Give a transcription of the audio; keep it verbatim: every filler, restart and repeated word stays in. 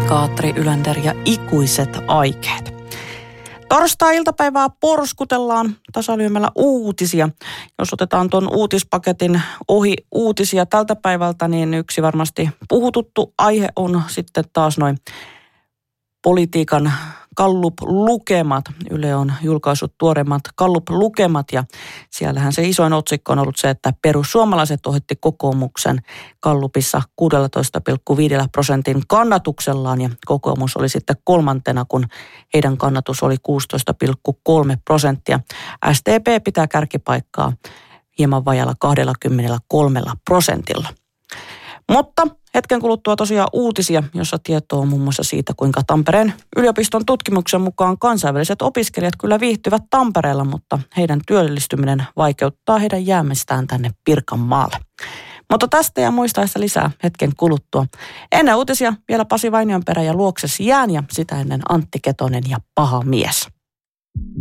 Katri Yländer ja ikuiset aikeet. Torstai-iltapäivää porskutellaan tasalyömällä uutisia. Jos otetaan tuon uutispaketin ohi uutisia tältä päivältä, niin yksi varmasti puhututtu aihe on sitten taas noin politiikan Gallup-lukemat. Yle on julkaissut tuoreimmat Gallup-lukemat ja siellähän se isoin otsikko on ollut se, että perussuomalaiset ohitti kokoomuksen Gallupissa kuusitoista pilkku viisi prosentin kannatuksellaan ja kokoomus oli sitten kolmantena, kun heidän kannatus oli kuusitoista pilkku kolme prosenttia. S D P pitää kärkipaikkaa hieman vajalla kaksikymmentäkolme prosentilla. Mutta hetken kuluttua tosiaan uutisia, jossa tietoa on muun muassa siitä, kuinka Tampereen yliopiston tutkimuksen mukaan kansainväliset opiskelijat kyllä viihtyvät Tampereella, mutta heidän työllistyminen vaikeuttaa heidän jäämistään tänne Pirkanmaalle. Mutta tästä ja muistaessa lisää hetken kuluttua. Ennen uutisia vielä Pasi Vainionperä ja Luokses jään ja sitä ennen Antti Ketonen ja Paha mies.